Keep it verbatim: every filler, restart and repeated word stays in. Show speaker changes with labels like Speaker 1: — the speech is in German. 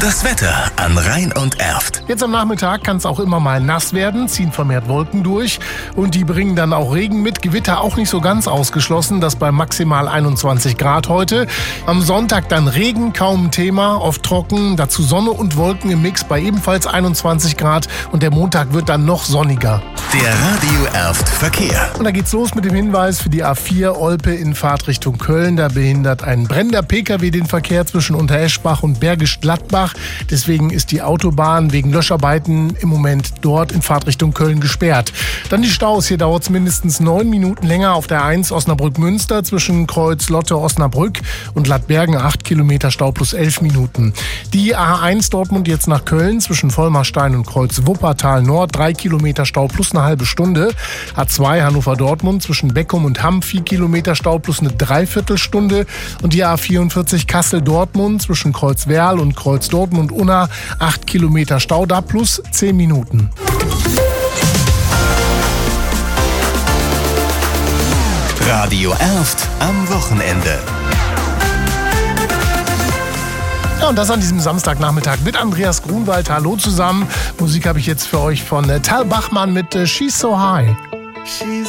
Speaker 1: Das Wetter an Rhein und Erft.
Speaker 2: Jetzt am Nachmittag kann es auch immer mal nass werden, ziehen vermehrt Wolken durch und die bringen dann auch Regen mit. Gewitter auch nicht so ganz ausgeschlossen, das bei maximal einundzwanzig Grad heute. Am Sonntag dann Regen, kaum ein Thema, oft trocken, dazu Sonne und Wolken im Mix bei ebenfalls einundzwanzig Grad und der Montag wird dann noch sonniger.
Speaker 1: Der Radio Erft Verkehr.
Speaker 2: Und da geht's los mit dem Hinweis für die A vier Olpe in Fahrtrichtung Köln. Da behindert ein brennender Pkw den Verkehr zwischen Untereschbach und Bergisch Gladbach. Deswegen ist die Autobahn wegen Löscharbeiten im Moment dort in Fahrtrichtung Köln gesperrt. Dann die Staus. Hier dauert es mindestens neun Minuten länger auf der eins Osnabrück-Münster zwischen Kreuz Lotte Osnabrück und Lattbergen. acht Kilometer Stau plus elf Minuten. Die A eins Dortmund jetzt nach Köln zwischen Vollmarstein und Kreuz Wuppertal Nord. drei Kilometer Stau plus eine halbe Stunde. A zwei Hannover-Dortmund zwischen Beckum und Hamm. vier Kilometer Stau plus eine Dreiviertelstunde. Und die A vierundvierzig Kassel-Dortmund zwischen Kreuz Werl und Kreuz Dortmund Unna. acht Kilometer Stau da plus zehn Minuten.
Speaker 1: Radio Erft am Wochenende.
Speaker 2: Ja, und das an diesem Samstagnachmittag mit Andreas Grunwald. Hallo zusammen. Musik habe ich jetzt für euch von Tal Bachmann mit She's So High.
Speaker 3: She's